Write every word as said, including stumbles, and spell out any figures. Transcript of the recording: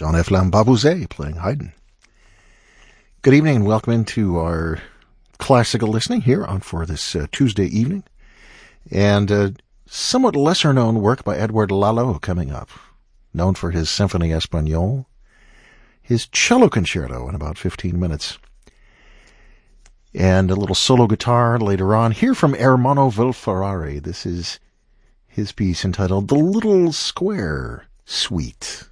Jean-F. Lambabouze playing Haydn. Good evening and welcome into our classical listening here on for this uh, Tuesday evening. And uh, somewhat lesser known work by Edouard Lalo coming up, known for his Symphonie Espagnole, his cello concerto in about fifteen minutes, and a little solo guitar later on. Here from Ermanno Vilfarare, this is his piece entitled The Little Square Suite.